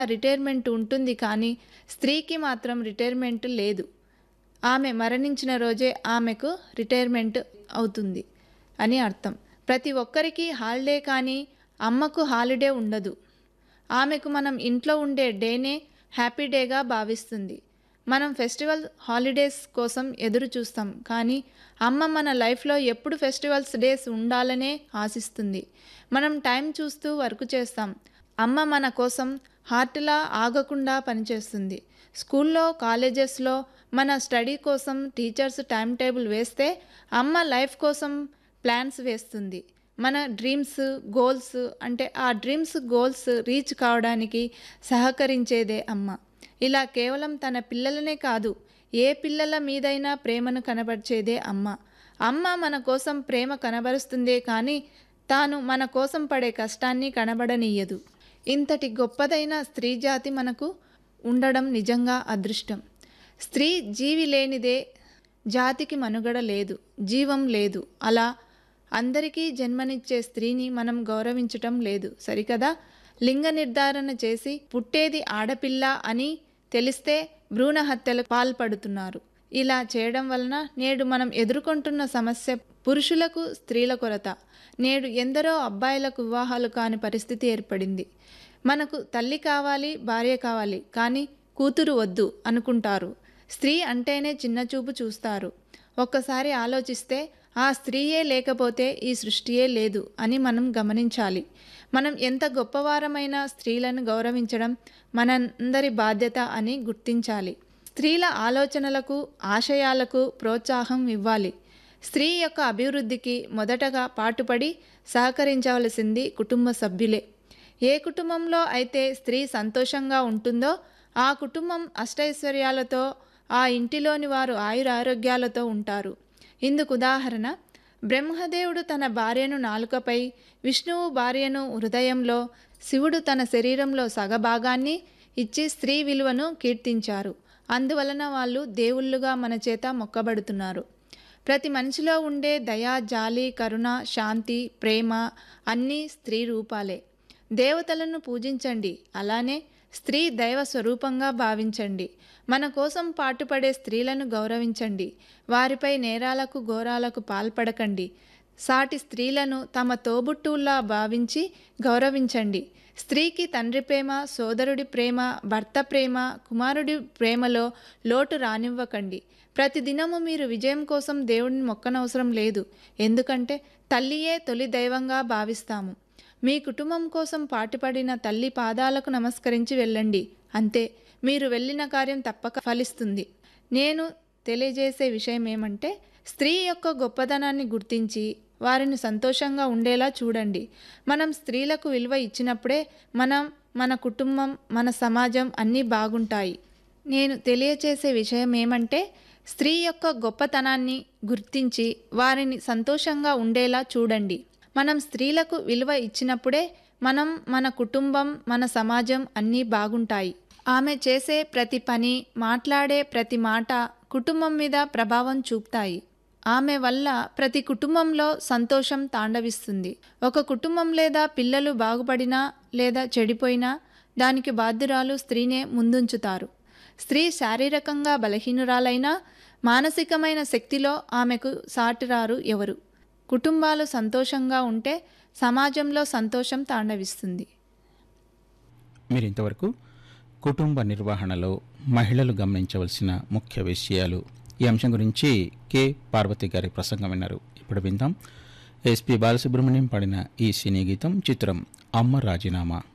Retirement ఉంటుంది కానీ స్త్రీకి మాత్రం రిటైర్మెంట్ లేదు. ఆమె మరణించిన రోజే ఆమెకు రిటైర్మెంట్ అవుతుంది అని అర్థం. ప్రతి ఒక్కరికి హాలిడే కానీ అమ్మకు హాలిడే ఉండదు. ఆమెకు మనం ఇంట్లో ఉండే డేనే హ్యాపీ డేగా భావిస్తుంది. మనం ఫెస్టివల్ హాలిడేస్ కోసం ఎదురు చూస్తాం కానీ అమ్మ మన లైఫ్లో ఎప్పుడు ఫెస్టివల్స్ డేస్ ఉండాలనే ఆశిస్తుంది. మనం టైం చూస్తూ వర్క్ చేస్తాం. అమ్మ మన కోసం హార్ట్లా ఆగకుండా పనిచేస్తుంది. స్కూల్లో కాలేజెస్లో మన స్టడీ కోసం టీచర్స్ టైం టేబుల్ వేస్తే అమ్మ లైఫ్ కోసం ప్లాన్స్ వేస్తుంది. మన డ్రీమ్స్ గోల్స్ అంటే ఆ డ్రీమ్స్ గోల్స్ రీచ్ కావడానికి సహకరించేదే అమ్మ. ఇలా కేవలం తన పిల్లలనే కాదు ఏ పిల్లల మీదైనా ప్రేమను కనబరిచేదే అమ్మ. అమ్మ మన కోసం ప్రేమ కనబరుస్తుందే కానీ తాను మన కోసం పడే కష్టాన్ని కనబడనీయదు. ఇంతటి గొప్పదైన స్త్రీ జాతి మనకు ఉండడం నిజంగా అదృష్టం. స్త్రీ జీవి లేనిదే జాతికి మనుగడ లేదు, జీవం లేదు. అలా అందరికీ జన్మనిచ్చే స్త్రీని మనం గౌరవించటం లేదు సరికదా. లింగ నిర్ధారణ చేసి పుట్టేది ఆడపిల్ల అని తెలిస్తే భ్రూణ హత్యలకు పాల్పడుతున్నారు. ఇలా చేయడం వలన నేడు మనం ఎదుర్కొంటున్న సమస్య పురుషులకు స్త్రీల కొరత. నేడు ఎందరో అబ్బాయిలకు వివాహాలు కాని పరిస్థితి ఏర్పడింది. మనకు తల్లి కావాలి, భార్య కావాలి, కానీ కూతురు వద్దు అనుకుంటారు. స్త్రీ అంటేనే చిన్నచూపు చూస్తారు. ఒక్కసారి ఆలోచిస్తే ఆ స్త్రీయే లేకపోతే ఈ సృష్టియే లేదు అని మనం గమనించాలి. మనం ఎంత గొప్పవారమైన స్త్రీలను గౌరవించడం మనందరి బాధ్యత అని గుర్తించాలి. స్త్రీల ఆలోచనలకు ఆశయాలకు ప్రోత్సాహం ఇవ్వాలి. స్త్రీ యొక్క అభివృద్ధికి మొదటగా పాటుపడి సహకరించవలసింది కుటుంబ సభ్యులే. ఏ కుటుంబంలో అయితే స్త్రీ సంతోషంగా ఉంటుందో ఆ కుటుంబం అష్టైశ్వర్యాలతో, ఆ ఇంటిలోని వారు ఆయురారోగ్యాలతో ఉంటారు. ఇందుకు ఉదాహరణ బ్రహ్మదేవుడు తన భార్యను నాలుకపై, విష్ణువు భార్యను హృదయంలో, శివుడు తన శరీరంలో సగభాగాన్ని ఇచ్చి స్త్రీ విలువను కీర్తించారు. అందువలన వాళ్ళు దేవుళ్ళుగా మన చేత మొక్కబడుతున్నారు. ప్రతి మనిషిలో ఉండే దయ, జాలి, కరుణ, శాంతి, ప్రేమ అన్నీ స్త్రీ రూపాలే. దేవతలను పూజించండి, అలానే స్త్రీ దైవ స్వరూపంగా భావించండి. మన కోసం పాటుపడే స్త్రీలను గౌరవించండి. వారిపై నేరాలకు ఘోరాలకు పాల్పడకండి. సాటి స్త్రీలను తమ తోబుట్టువుల్లా భావించి గౌరవించండి. స్త్రీకి తండ్రి ప్రేమ, సోదరుడి ప్రేమ, భర్త ప్రేమ, కుమారుడి ప్రేమలో లోటు రానివ్వకండి. ప్రతిదినము మీరు విజయం కోసం దేవుడిని మొక్కనవసరం లేదు. ఎందుకంటే తల్లియే తొలి దైవంగా భావిస్తాము. మీ కుటుంబం కోసం పాటుపడిన తల్లి పాదాలకు నమస్కరించి వెళ్ళండి. అంతే, మీరు వెళ్ళిన కార్యం తప్పక ఫలిస్తుంది. నేను తెలియజేసే విషయం ఏమంటే స్త్రీ యొక్క గొప్పదనాన్ని గుర్తించి వారిని సంతోషంగా ఉండేలా చూడండి. మనం స్త్రీలకు విలువ ఇచ్చినప్పుడే మన కుటుంబం, మన సమాజం అన్నీ బాగుంటాయి. నేను తెలియజేసే విషయం ఏమంటే స్త్రీ యొక్క గొప్పతనాన్ని గుర్తించి వారిని సంతోషంగా ఉండేలా చూడండి. మనం స్త్రీలకు విలువ ఇచ్చినప్పుడే మన కుటుంబం, మన సమాజం అన్నీ బాగుంటాయి. ఆమె చేసే ప్రతి పని, మాట్లాడే ప్రతి మాట కుటుంబం మీద ప్రభావం చూపుతాయి. ఆమె వల్ల ప్రతి కుటుంబంలో సంతోషం తాండవిస్తుంది. ఒక కుటుంబం లేదా పిల్లలు బాగుపడినా లేదా చెడిపోయినా దానికి బాధ్యురాలు స్త్రీనే ముందుంచుతారు. స్త్రీ శారీరకంగా బలహీనురాలైనా మానసికమైన శక్తిలో ఆమెకు సాటిరారు ఎవరు. కుటుంబాలు సంతోషంగా ఉంటే సమాజంలో సంతోషం తాండవిస్తుంది. మీరు ఇంతవరకు కుటుంబ నిర్వహణలో మహిళలు గమనించవలసిన ముఖ్య విషయాలు ఈ అంశం గురించి కె పార్వతి గారి ప్రసంగం విన్నారు. ఇప్పుడు విందాం ఎస్పి బాలసుబ్రహ్మణ్యం పాడిన ఈ సినీ గీతం. చిత్రం అమ్మ రాజీనామా.